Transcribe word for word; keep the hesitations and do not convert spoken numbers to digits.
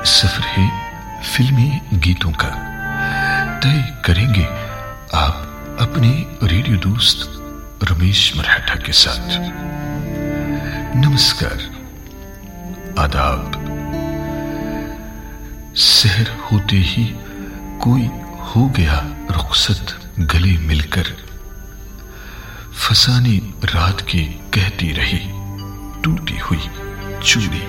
सफर है फिल्मी गीतों का। तय करेंगे आप अपने रेडियो दोस्त रमेश मराठा के साथ। नमस्कार, आदाब। सहर होते ही कोई हो गया रुखसत गले मिलकर, फसानी रात की कहती रही टूटी हुई चूड़ी।